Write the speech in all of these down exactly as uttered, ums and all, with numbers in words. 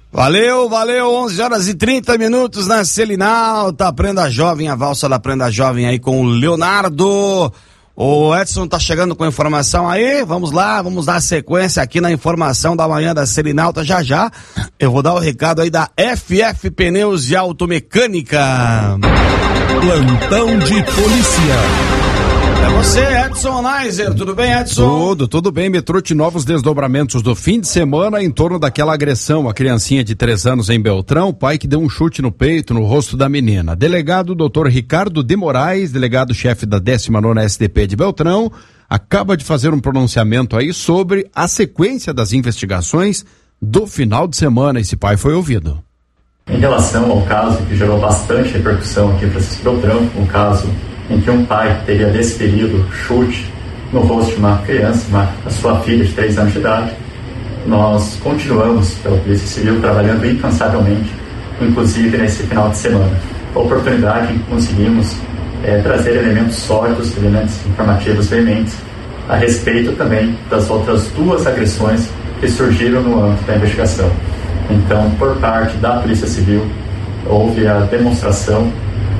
Valeu, valeu, onze horas e trinta minutos na Selinal, tá Prenda Jovem, a valsa da Prenda Jovem aí com o Leonardo. O Edson tá chegando com informação aí, vamos lá, vamos dar sequência aqui na informação da manhã da Selinal, tá já já. Eu vou dar o recado aí da F F Pneus e Automecânica. Plantão de polícia. É você, Edson Neiser, tudo bem, Edson? Tudo, tudo bem, me trouxe novos desdobramentos do fim de semana em torno daquela agressão, a criancinha de três anos em Beltrão, o pai que deu um chute no peito, no rosto da menina. Delegado doutor Ricardo de Moraes, delegado-chefe da décima nona S D P de Beltrão, acaba de fazer um pronunciamento aí sobre a sequência das investigações do final de semana. Esse pai foi ouvido. Em relação ao caso que gerou bastante repercussão aqui em Francisco Beltrão, um caso em que um pai teria desferido chute no rosto de uma criança, uma, a sua filha de três anos de idade, nós continuamos, pela Polícia Civil, trabalhando incansavelmente, inclusive nesse final de semana. A oportunidade em que conseguimos é, trazer elementos sólidos, elementos informativos veementes, a respeito também das outras duas agressões que surgiram no âmbito da investigação. Então, por parte da Polícia Civil, houve a demonstração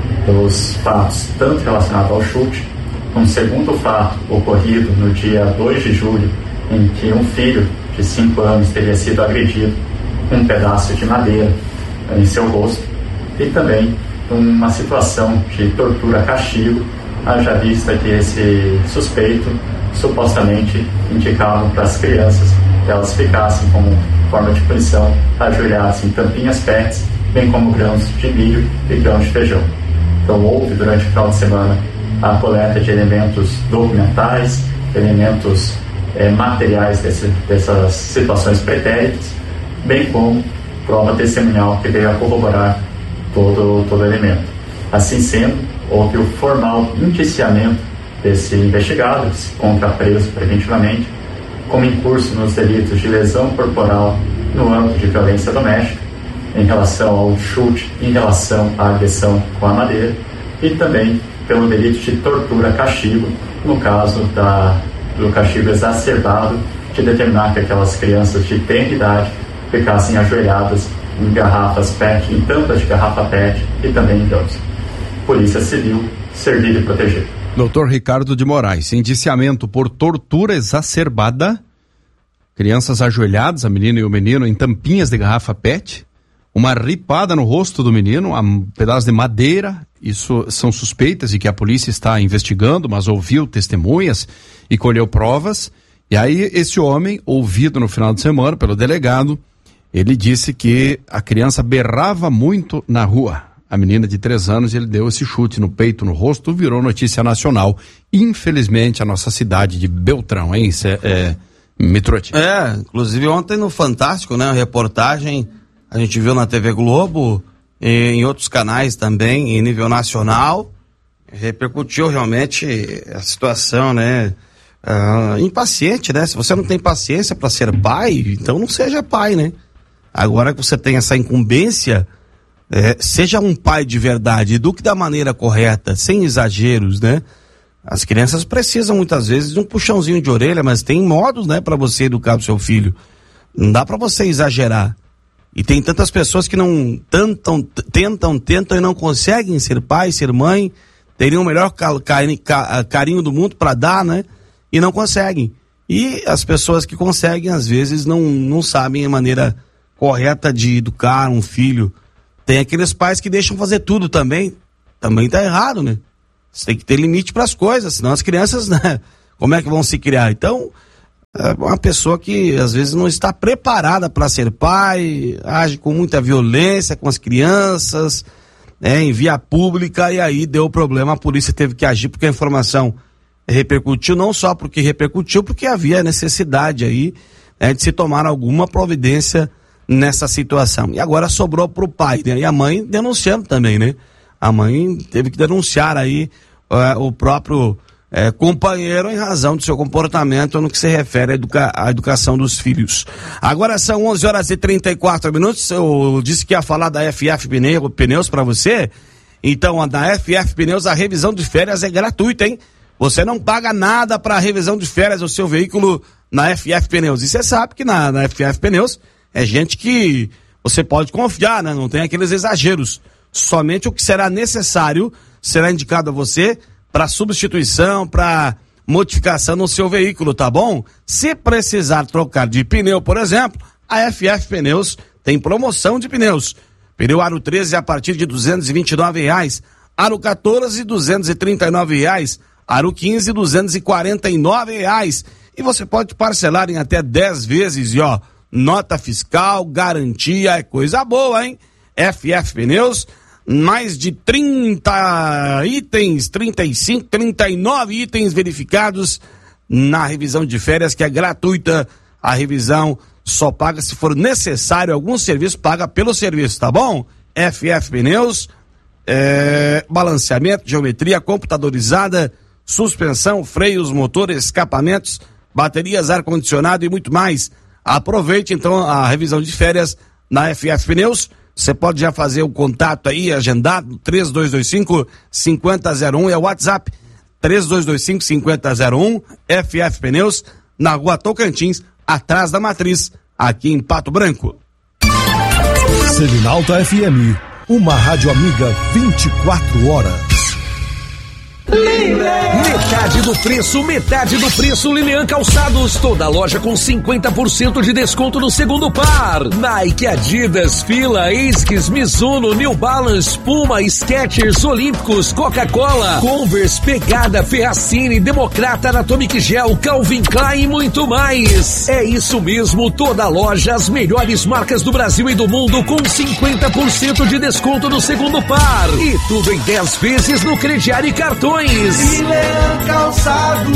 dos fatos, tanto relacionados ao chute, um segundo fato ocorrido no dia dois de julho, em que um filho de cinco anos teria sido agredido com um pedaço de madeira em seu rosto, e também uma situação de tortura-castigo, haja vista que esse suspeito supostamente indicava para as crianças que elas ficassem como forma de punição ajoelhadas em tampinhas pets, bem como grãos de milho e grãos de feijão. Então houve durante o final de semana a coleta de elementos documentais, elementos eh, materiais desse, dessas situações pretéritas, bem como prova testemunhal que veio a corroborar todo, todo elemento. Assim sendo, houve o formal indiciamento desse investigado, que se encontra preso preventivamente, como incurso nos delitos de lesão corporal no âmbito de violência doméstica, em relação ao chute, em relação à agressão com a madeira, e também pelo delito de tortura-castigo, no caso da, do castigo exacerbado de determinar que aquelas crianças de tenra idade ficassem ajoelhadas em garrafas P E T, em tampas de garrafa P E T e também em grãos. Polícia Civil, servir e proteger. doutor Ricardo de Moraes, indiciamento por tortura exacerbada, crianças ajoelhadas, a menina e o menino, em tampinhas de garrafa P E T, uma ripada no rosto do menino, um pedaço de madeira. Isso são suspeitas de que a polícia está investigando, mas ouviu testemunhas e colheu provas. E aí esse homem, ouvido no final de semana pelo delegado, ele disse que a criança berrava muito na rua. A menina de três anos, ele deu esse chute no peito, no rosto, virou notícia nacional. Infelizmente, a nossa cidade de Beltrão, hein? Isso é, é Mitrotti. É, inclusive ontem no Fantástico, né? A reportagem, a gente viu na T V Globo, em outros canais também, em nível nacional, repercutiu realmente a situação, né? Ah, impaciente, né? Se você não tem paciência para ser pai, então não seja pai, né? Agora que você tem essa incumbência, é, seja um pai de verdade, eduque da maneira correta, sem exageros, né? As crianças precisam muitas vezes de um puxãozinho de orelha, mas tem modos, né, para você educar o seu filho. Não dá para você exagerar. E tem tantas pessoas que não tentam, tentam, tentam e não conseguem ser pai, ser mãe, teriam o melhor carinho do mundo para dar, né? E não conseguem. E as pessoas que conseguem, às vezes, não, não sabem a maneira correta de educar um filho. Tem aqueles pais que deixam fazer tudo também. Também tá errado, né? Você tem que ter limite para as coisas, senão as crianças, né? Como é que vão se criar? Então, é uma pessoa que às vezes não está preparada para ser pai, age com muita violência com as crianças, né, em via pública, e aí deu problema, a polícia teve que agir porque a informação repercutiu, não só porque repercutiu, porque havia necessidade aí, né, de se tomar alguma providência nessa situação. E agora sobrou pro pai, né? E a mãe denunciando também, né? A mãe teve que denunciar aí uh, o próprio É, companheiro em razão do seu comportamento no que se refere à, educa- à educação dos filhos. Agora são onze horas e trinta e quatro minutos. Eu disse que ia falar da F F Pneu, Pneus para você. Então, a da F F Pneus, a revisão de férias é gratuita, hein? Você não paga nada para a revisão de férias do seu veículo na F F Pneus. E você sabe que na, na F F Pneus é gente que você pode confiar, né? Não tem aqueles exageros. Somente o que será necessário será indicado a você para substituição, para modificação no seu veículo, tá bom? Se precisar trocar de pneu, por exemplo, a F F Pneus tem promoção de pneus. Pneu Aro treze a partir de duzentos e vinte e nove reais, Aro quatorze, duzentos e trinta e nove reais, Aro quinze, duzentos e quarenta e nove reais. E você pode parcelar em até dez vezes, e ó, nota fiscal, garantia, é coisa boa, hein? F F Pneus, mais de trinta itens, trinta e cinco, trinta e nove itens verificados na revisão de férias, que é gratuita. A revisão só paga se for necessário algum serviço, paga pelo serviço, tá bom? F F Pneus, é, balanceamento, geometria computadorizada, suspensão, freios, motor, escapamentos, baterias, ar-condicionado e muito mais. Aproveite então a revisão de férias na F F Pneus. Você pode já fazer o contato aí, agendado, três dois dois cinco, cinco zero zero um, é o WhatsApp, três dois dois cinco, cinco zero zero um, F F Pneus, na Rua Tocantins, atrás da Matriz, aqui em Pato Branco. Selinalta F M, uma rádio amiga vinte e quatro horas. Metade do preço, metade do preço Lilian Calçados, toda loja com cinquenta por cento de desconto no segundo par. Nike, Adidas, Fila, ASICS, Mizuno, New Balance, Puma, Skechers, Olímpicos, Coca-Cola, Converse, Pegada, Ferracini, Democrata, Anatomic Gel, Calvin Klein e muito mais. É isso mesmo, toda loja, as melhores marcas do Brasil e do mundo com cinquenta por cento de desconto no segundo par. E tudo em dez vezes no crediário e cartões. Lilian Calçados.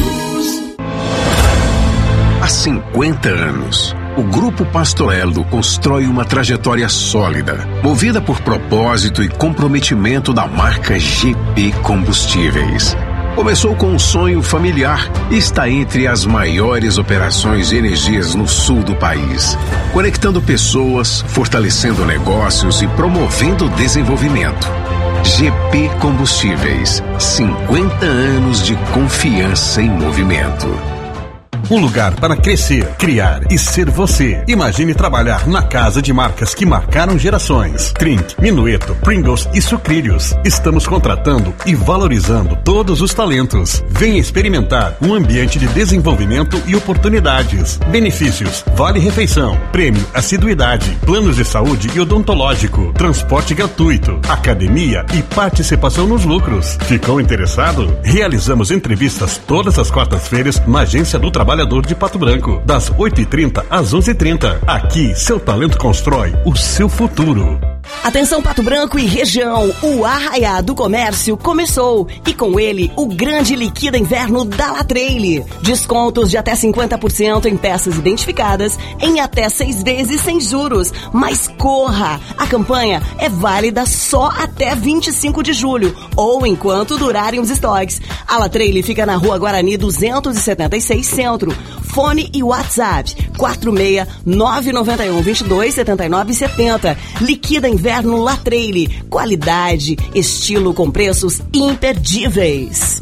Há cinquenta anos, o Grupo Pastoello constrói uma trajetória sólida, movida por propósito e comprometimento da marca G P Combustíveis. Começou com um sonho familiar e está entre as maiores operações de energias no sul do país, conectando pessoas, fortalecendo negócios e promovendo o desenvolvimento. G P Combustíveis, cinquenta anos de confiança em movimento. Um lugar para crescer, criar e ser você. Imagine trabalhar na casa de marcas que marcaram gerações. Trink, Minueto, Pringles e Sucrilhos. Estamos contratando e valorizando todos os talentos. Venha experimentar um ambiente de desenvolvimento e oportunidades. Benefícios: vale refeição, prêmio assiduidade, planos de saúde e odontológico, transporte gratuito, academia e participação nos lucros. Ficou interessado? Realizamos entrevistas todas as quartas-feiras na Agência do Trabalho de Pato Branco, das oito e trinta às onze e trinta. Aqui, seu talento constrói o seu futuro. Atenção Pato Branco e região, o Arraiá do Comércio começou e com ele o grande liquida inverno da Latreille. Descontos de até cinquenta por cento em peças identificadas em até seis vezes sem juros. Mas corra! A campanha é válida só até vinte e cinco de julho ou enquanto durarem os estoques. A Latreille fica na Rua Guarani duzentos e setenta e seis Centro. Fone e WhatsApp quatro seis nove nove um, dois dois sete nove sete zero. Liquida Inverno Latreille. Qualidade, estilo com preços imperdíveis.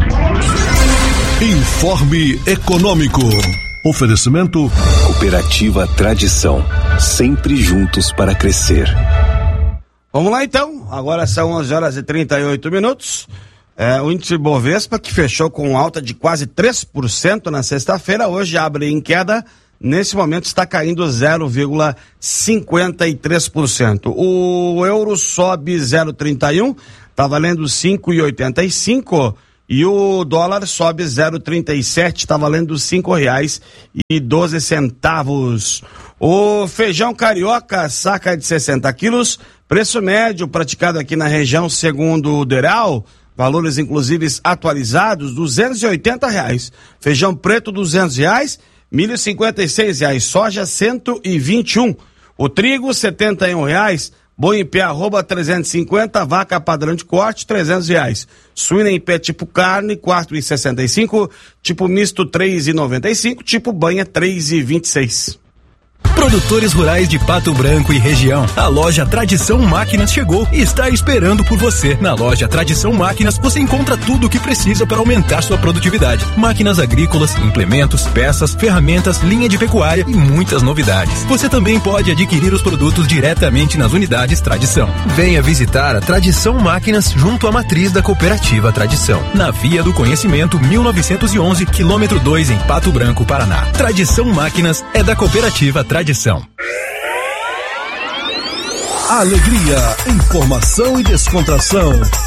Informe Econômico. Oferecimento Cooperativa Tradição, sempre juntos para crescer. Vamos lá então, agora são onze horas e trinta e oito minutos. É, o índice Bovespa, que fechou com alta de quase três por cento na sexta-feira, hoje abre em queda. Nesse momento está caindo zero vírgula cinquenta e três por cento. O euro sobe zero vírgula trinta e um, está valendo cinco vírgula oitenta e cinco. E o dólar sobe zero vírgula trinta e sete, está valendo cinco reais e doze centavos. O feijão carioca, saca de sessenta quilos, preço médio praticado aqui na região, segundo o Deral, valores inclusive atualizados, duzentos e oitenta reais. Feijão preto, duzentos reais. Milho, cinquenta e seis reais. Soja, cento e vinte e um. O trigo, setenta e um reais. Boi em pé, arroba, trezentos e cinquenta. Vaca padrão de corte, trezentos reais. Suína em pé tipo carne, quatro e sessenta e cinco. Tipo misto, três e noventa e cinco. Tipo banha, três e vinte e seis. Produtores rurais de Pato Branco e região. A loja Tradição Máquinas chegou e está esperando por você. Na loja Tradição Máquinas você encontra tudo o que precisa para aumentar sua produtividade. Máquinas agrícolas, implementos, peças, ferramentas, linha de pecuária e muitas novidades. Você também pode adquirir os produtos diretamente nas unidades Tradição. Venha visitar a Tradição Máquinas junto à matriz da Cooperativa Tradição. Na Via do Conhecimento mil novecentos e onze, quilômetro dois, em Pato Branco, Paraná. Tradição Máquinas é da Cooperativa Tradição. Alegria, informação e descontração.